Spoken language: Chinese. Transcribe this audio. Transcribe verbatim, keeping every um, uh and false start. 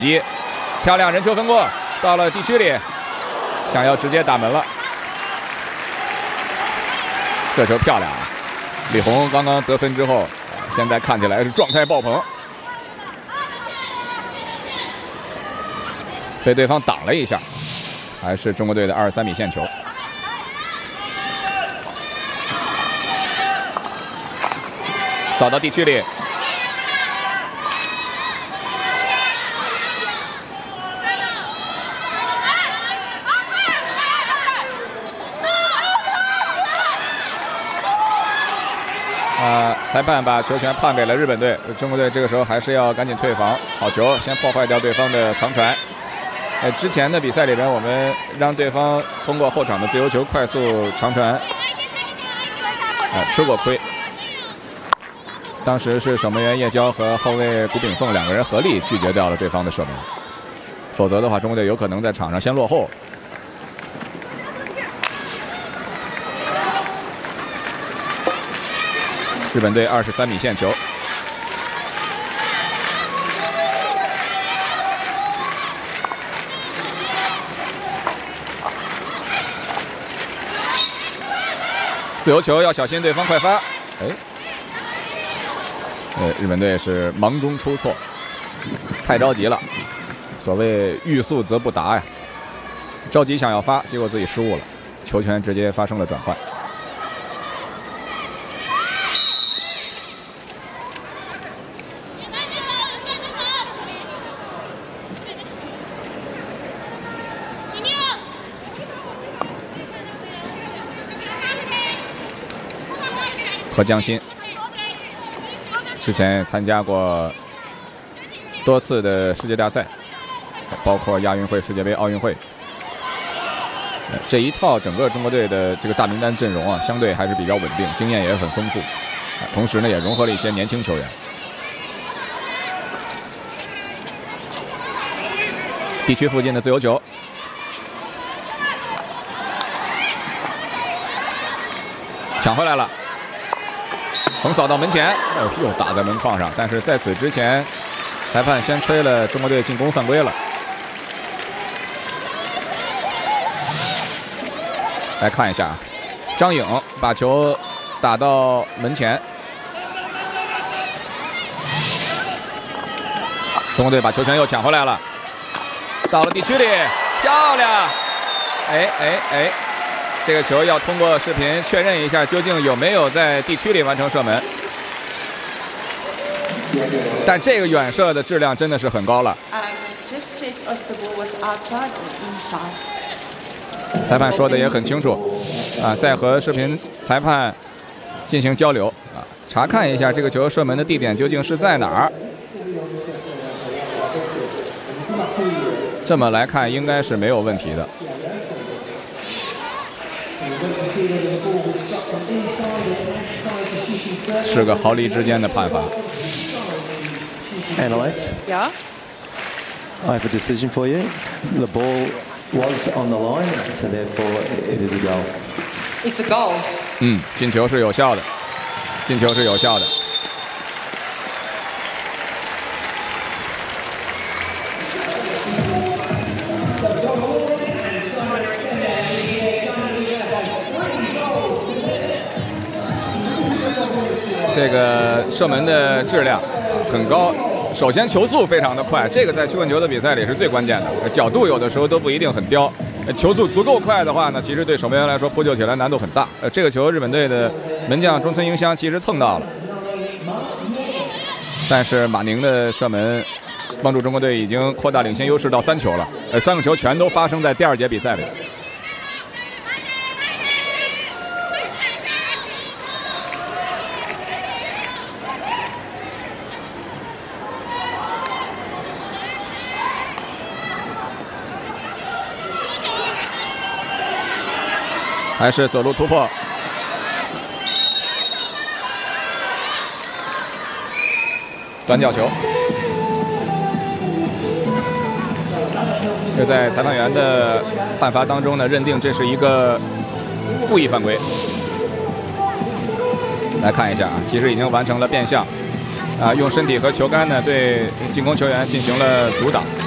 一漂亮人球分过，到了地区里，想要直接打门了。这球漂亮啊！李红刚刚得分之后，现在看起来是状态爆棚，被对方挡了一下，还是中国队的二十三米线球。 扫到地区里，啊！裁判把球权判给了日本队，中国队这个时候还是要赶紧退防。好球，先破坏掉对方的长传。呃，之前的比赛里边，我们让对方通过后场的自由球快速长传，啊，吃过亏。 当时是守门员叶娇和后卫古炳凤两个人合力拒绝掉了对方的射门，否则的话，中国队有可能在场上先落后。日本队二十三米线球，自由球要小心对方快发，哎。 呃，日本队是忙中出错，太着急了。所谓欲速则不达呀，着急想要发，结果自己失误了，球权直接发生了转换。何江心。 之前参加过多次的世界大赛，包括亚运会、世界杯、奥运会。这一套整个中国队的这个大名单阵容啊，相对还是比较稳定，经验也很丰富。同时呢，也融合了一些年轻球员。地区附近的自由球，抢回来了。 横扫到门前，哦，又打在门框上。但是在此之前，裁判先吹了中国队进攻犯规了。来看一下，张颖把球打到门前，中国队把球权又抢回来了，到了地区里，漂亮！哎哎哎！ 这个球要通过视频确认一下，究竟有没有在地区里完成射门。但这个远射的质量真的是很高了。裁判说的也很清楚，啊，在和视频裁判进行交流，啊，查看一下这个球射门的地点究竟是在哪儿。这么来看，应该是没有问题的。 是个毫厘之间的判罚。 Analyze. Yeah. I have a decision for you. The ball was on the line, so therefore it is a goal. It's a goal. 嗯，进球是有效的，进球是有效的。 这个射门的质量很高，首先球速非常的快，这个在曲棍球的比赛里是最关键的。角度有的时候都不一定很刁，球速足够快的话呢，其实对守门员来说扑救起来难度很大。呃，这个球日本队的门将中村英香其实蹭到了，但是马宁的射门帮助中国队已经扩大领先优势到三球了。呃，三个球全都发生在第二节比赛里。 还是左路突破，短角球。这在裁判员的判罚当中呢，认定这是一个故意犯规。来看一下啊，其实已经完成了变向，啊，用身体和球杆呢对进攻球员进行了阻挡。